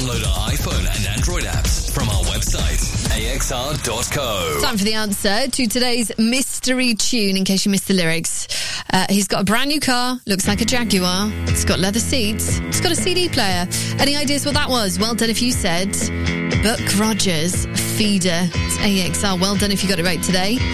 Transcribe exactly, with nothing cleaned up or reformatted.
Download our iPhone and Android apps from our website, A X R dot co. Time for the answer to today's mystery tune, in case you missed the lyrics. Uh, he's got a brand new car, looks like a Jaguar. It's got leather seats. It's got a C D player. Any ideas what that was? Well done if you said Buck Rogers, Feeder. It's A X R. Well done if you got it right today.